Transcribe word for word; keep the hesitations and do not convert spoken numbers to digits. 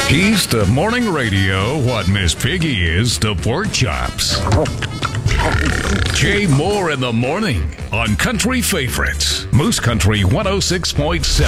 He's to morning radio what Miss Piggy is to pork chops. Jay Moore in the morning on Country Favorites, Moose Country one oh six point seven.